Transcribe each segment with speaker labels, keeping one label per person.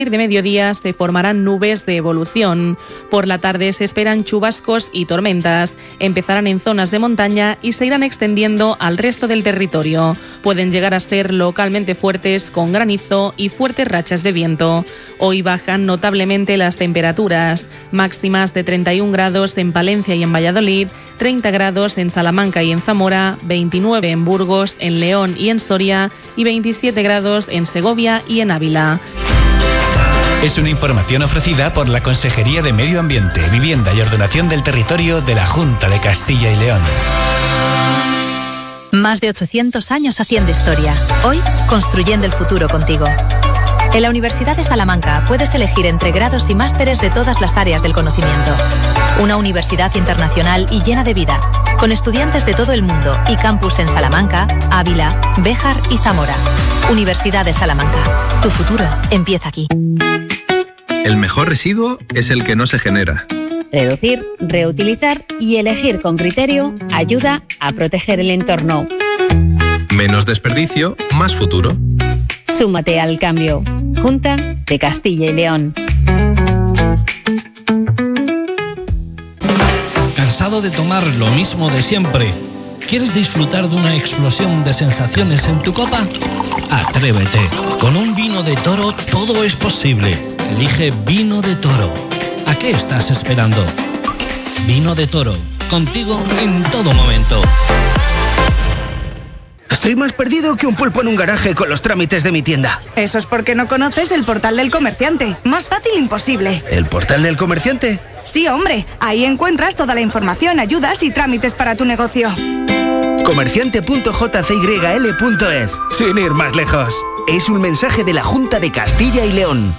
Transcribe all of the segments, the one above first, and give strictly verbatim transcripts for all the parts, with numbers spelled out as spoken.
Speaker 1: de mediodía se formarán nubes de evolución. Por la tarde se esperan chubascos y tormentas. Empezarán en zonas de montaña y se irán extendiendo al resto del territorio. Pueden llegar a ser localmente fuertes con granizo y fuertes rachas de viento. Hoy bajan notablemente las temperaturas, máximas de treinta y un grados en Palencia y en Valladolid, treinta grados en Salamanca y en Zamora, veintinueve en Burgos, en León y en Soria y veintisiete grados en Segovia y en Ávila.
Speaker 2: Es una información ofrecida por la Consejería de Medio Ambiente, Vivienda y Ordenación del Territorio de la Junta de Castilla y León.
Speaker 3: Más de ochocientos años haciendo historia. Hoy, construyendo el futuro contigo. En la Universidad de Salamanca puedes elegir entre grados y másteres de todas las áreas del conocimiento. Una universidad internacional y llena de vida, con estudiantes de todo el mundo y campus en Salamanca, Ávila, Béjar y Zamora. Universidad de Salamanca. Tu futuro empieza aquí.
Speaker 4: El mejor residuo es el que no se genera.
Speaker 5: Reducir, reutilizar y elegir con criterio ayuda a proteger el entorno.
Speaker 4: Menos desperdicio, más futuro.
Speaker 5: Súmate al cambio. Junta de Castilla y León.
Speaker 6: ¿Cansado de tomar lo mismo de siempre? ¿Quieres disfrutar de una explosión de sensaciones en tu copa? Atrévete. Con un vino de Toro todo es posible. Elige Vino de Toro. ¿A qué estás esperando? Vino de Toro. Contigo en todo momento.
Speaker 7: Estoy más perdido que un pulpo en un garaje con los trámites de mi tienda.
Speaker 8: Eso es porque no conoces el Portal del Comerciante. Más fácil imposible.
Speaker 7: ¿El Portal del Comerciante?
Speaker 8: Sí, hombre. Ahí encuentras toda la información, ayudas y trámites para tu negocio.
Speaker 7: comerciante punto j c y l punto es. Sin ir más lejos. Es un mensaje de la Junta de Castilla y León.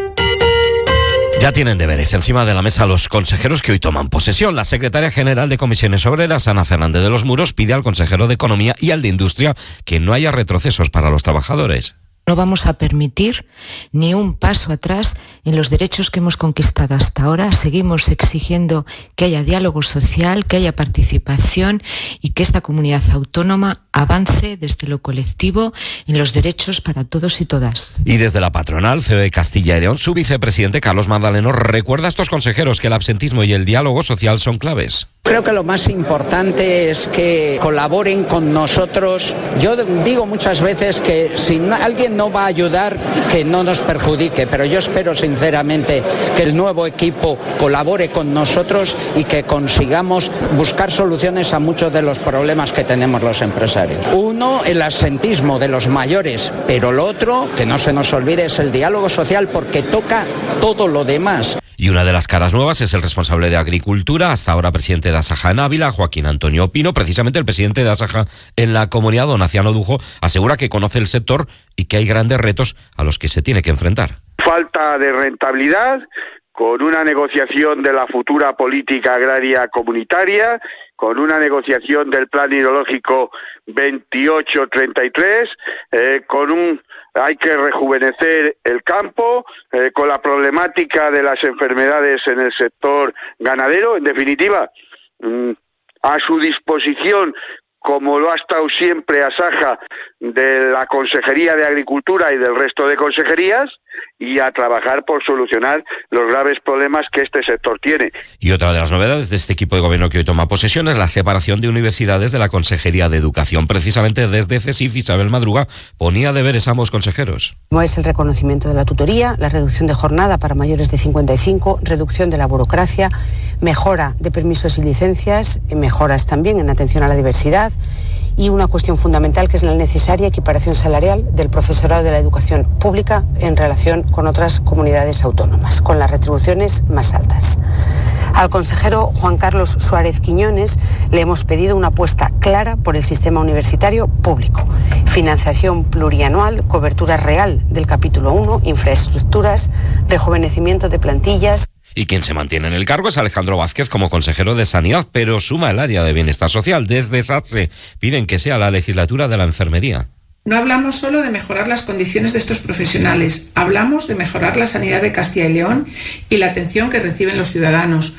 Speaker 9: Ya tienen deberes encima de la mesa los consejeros que hoy toman posesión. La secretaria general de Comisiones Obreras, Ana Fernández de los Muros, pide al consejero de Economía y al de Industria que no haya retrocesos para los trabajadores.
Speaker 10: No vamos a permitir ni un paso atrás en los derechos que hemos conquistado hasta ahora. Seguimos exigiendo que haya diálogo social, que haya participación y que esta comunidad autónoma avance desde lo colectivo en los derechos para todos y todas.
Speaker 9: Y desde la patronal C O E Castilla y León, su vicepresidente Carlos Magdaleno recuerda a estos consejeros que el absentismo y el diálogo social son claves.
Speaker 11: Creo que lo más importante es que colaboren con nosotros. Yo digo muchas veces que si alguien no va a ayudar, que no nos perjudique, pero yo espero sinceramente que el nuevo equipo colabore con nosotros y que consigamos buscar soluciones a muchos de los problemas que tenemos los empresarios. Uno, el absentismo de los mayores, pero lo otro, que no se nos olvide, es el diálogo social porque toca todo lo demás.
Speaker 9: Y una de las caras nuevas es el responsable de Agricultura, hasta ahora presidente de Asaja en Ávila, Joaquín Antonio Pino. Precisamente el presidente de Asaja en la comunidad, don Aciano Dujo, asegura que conoce el sector y que hay grandes retos a los que se tiene que enfrentar.
Speaker 12: Falta de rentabilidad, con una negociación de la futura política agraria comunitaria, con una negociación del plan hidrológico veintiocho treinta y tres, eh, con un... Hay que rejuvenecer el campo, eh, con la problemática de las enfermedades en el sector ganadero. En definitiva, mmm, a su disposición, como lo ha estado siempre Asaja, de la Consejería de Agricultura y del resto de consejerías, y a trabajar por solucionar los graves problemas que este sector tiene.
Speaker 9: Y otra de las novedades de este equipo de gobierno que hoy toma posesión es la separación de universidades de la Consejería de Educación. Precisamente desde CESIF, Isabel Madruga ponía deberes a ambos consejeros.
Speaker 13: Como es el reconocimiento de la tutoría, la reducción de jornada para mayores de cincuenta y cinco, reducción de la burocracia, mejora de permisos y licencias, mejoras también en atención a la diversidad, y una cuestión fundamental que es la necesaria equiparación salarial del profesorado de la educación pública en relación con otras comunidades autónomas, con las retribuciones más altas. Al consejero Juan Carlos Suárez Quiñones le hemos pedido una apuesta clara por el sistema universitario público, financiación plurianual, cobertura real del capítulo uno, infraestructuras, rejuvenecimiento de plantillas.
Speaker 9: Y quien se mantiene en el cargo es Alejandro Vázquez como consejero de Sanidad, pero suma el área de Bienestar Social. Desde SATSE piden que sea la legislatura de la enfermería.
Speaker 14: No hablamos solo de mejorar las condiciones de estos profesionales, hablamos de mejorar la sanidad de Castilla y León y la atención que reciben los ciudadanos.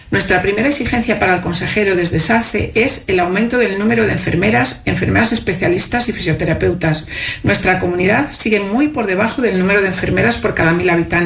Speaker 14: Nuestra primera exigencia para el consejero desde SACE es el aumento del número de enfermeras, enfermeras especialistas y fisioterapeutas. Nuestra comunidad sigue muy por debajo del número de enfermeras por cada mil habitantes.